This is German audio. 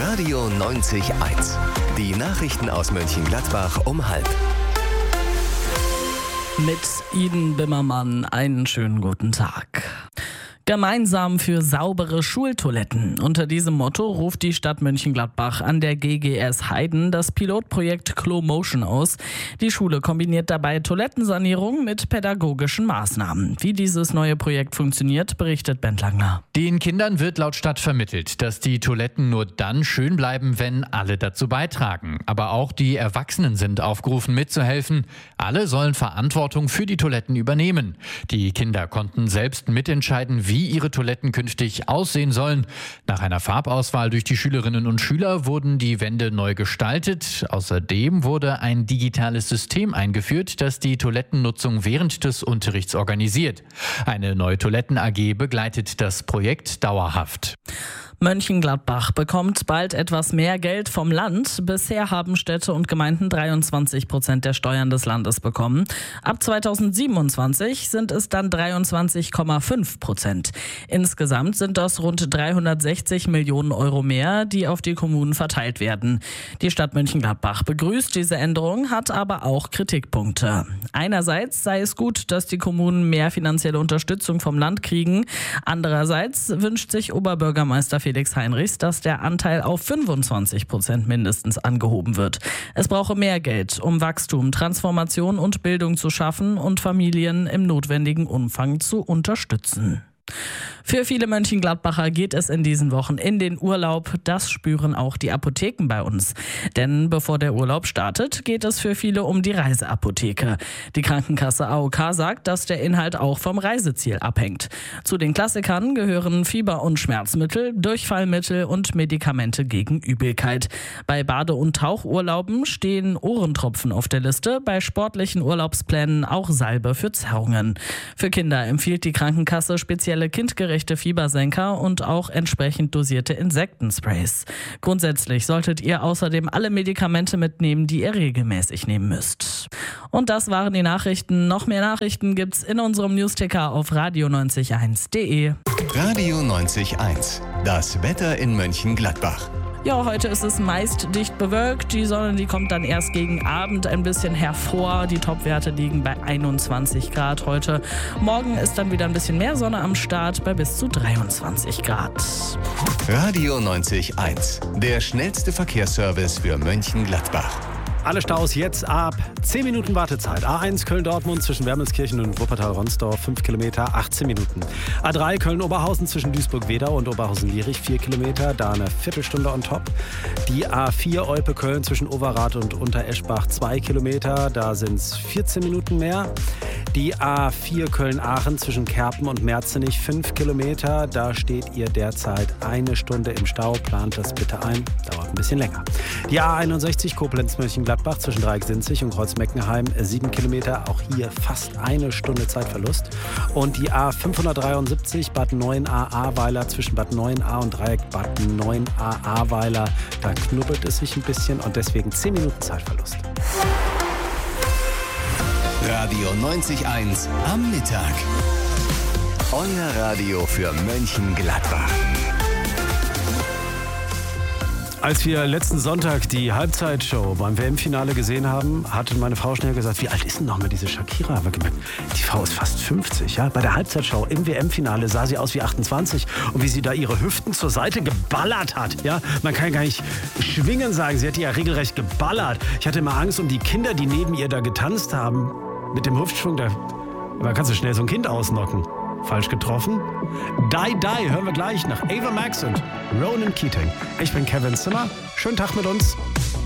Radio 90.1. Die Nachrichten aus Mönchengladbach um 12:30. Mit Iden Bimmermann einen schönen guten Tag. Gemeinsam für saubere Schultoiletten. Unter diesem Motto ruft die Stadt Mönchengladbach an der GGS Heiden das Pilotprojekt CloMotion aus. Die Schule kombiniert dabei Toilettensanierung mit pädagogischen Maßnahmen. Wie dieses neue Projekt funktioniert, berichtet Bent Langner. Den Kindern wird laut Stadt vermittelt, dass die Toiletten nur dann schön bleiben, wenn alle dazu beitragen. Aber auch die Erwachsenen sind aufgerufen mitzuhelfen. Alle sollen Verantwortung für die Toiletten übernehmen. Die Kinder konnten selbst mitentscheiden, wie ihre Toiletten künftig aussehen sollen. Nach einer Farbauswahl durch die Schülerinnen und Schüler wurden die Wände neu gestaltet. Außerdem wurde ein digitales System eingeführt, das die Toilettennutzung während des Unterrichts organisiert. Eine neue Toiletten-AG begleitet das Projekt dauerhaft. Mönchengladbach bekommt bald etwas mehr Geld vom Land. Bisher haben Städte und Gemeinden 23% der Steuern des Landes bekommen. Ab 2027 sind es dann 23,5%. Insgesamt sind das rund 360 Millionen Euro mehr, die auf die Kommunen verteilt werden. Die Stadt Mönchengladbach begrüßt diese Änderung, hat aber auch Kritikpunkte. Einerseits sei es gut, dass die Kommunen mehr finanzielle Unterstützung vom Land kriegen. Andererseits wünscht sich Oberbürgermeister Felix Heinrichs, dass der Anteil auf 25% mindestens angehoben wird. Es brauche mehr Geld, um Wachstum, Transformation und Bildung zu schaffen und Familien im notwendigen Umfang zu unterstützen. Für viele Mönchengladbacher geht es in diesen Wochen in den Urlaub. Das spüren auch die Apotheken bei uns. Denn bevor der Urlaub startet, geht es für viele um die Reiseapotheke. Die Krankenkasse AOK sagt, dass der Inhalt auch vom Reiseziel abhängt. Zu den Klassikern gehören Fieber- und Schmerzmittel, Durchfallmittel und Medikamente gegen Übelkeit. Bei Bade- und Tauchurlauben stehen Ohrentropfen auf der Liste, bei sportlichen Urlaubsplänen auch Salbe für Zerrungen. Für Kinder empfiehlt die Krankenkasse spezielle kindgerechte Fiebersenker und auch entsprechend dosierte Insektensprays. Grundsätzlich solltet ihr außerdem alle Medikamente mitnehmen, die ihr regelmäßig nehmen müsst. Und das waren die Nachrichten. Noch mehr Nachrichten gibt's in unserem Newsticker auf radio901.de. Radio 90.1. Das Wetter in Mönchengladbach. Ja, heute ist es meist dicht bewölkt. Die Sonne, die kommt dann erst gegen Abend ein bisschen hervor. Die Topwerte liegen bei 21 Grad heute. Morgen ist dann wieder ein bisschen mehr Sonne am Start bei bis zu 23 Grad. Radio 90.1. Der schnellste Verkehrsservice für Mönchengladbach. Alle Staus jetzt ab 10 Minuten Wartezeit. A1 Köln-Dortmund zwischen Wermelskirchen und Wuppertal-Ronsdorf 5 Kilometer, 18 Minuten. A3 Köln-Oberhausen zwischen Duisburg-Wedau und Oberhausen-Lierich 4 Kilometer, da eine Viertelstunde on top. Die A4 Olpe-Köln zwischen Overath und Untereschbach 2 Kilometer, da sind es 14 Minuten mehr. Die A4 Köln-Aachen zwischen Kerpen und Merzenich 5 Kilometer, da steht ihr derzeit eine Stunde im Stau. Plant das bitte ein, dauert ein bisschen länger. Die A61 Koblenz-Mönchengladbach zwischen Dreieck-Sinzig und Kreuz-Meckenheim 7 Kilometer, auch hier fast eine Stunde Zeitverlust. Und die A573 Bad 9a Ahrweiler zwischen Bad 9a und Dreieck Bad 9a Ahrweiler, da knubbelt es sich ein bisschen und deswegen 10 Minuten Zeitverlust. Radio 90.1 am Mittag. Euer Radio für Mönchengladbach. Als wir letzten Sonntag die Halbzeitshow beim WM-Finale gesehen haben, hatte meine Frau schnell gesagt, wie alt ist denn noch mal diese Shakira? Haben wir gemerkt, die Frau ist fast 50. Ja? Bei der Halbzeitshow im WM-Finale sah sie aus wie 28. Und wie sie da ihre Hüften zur Seite geballert hat. Ja? Man kann gar nicht schwingen sagen, sie hat die ja regelrecht geballert. Ich hatte immer Angst um die Kinder, die neben ihr da getanzt haben. Mit dem Hüftschwung, da kannst du schnell so ein Kind ausnocken. Falsch getroffen. Die, Die hören wir gleich nach Ava Max und Ronan Keating. Ich bin Kevin Zimmer. Schönen Tag mit uns.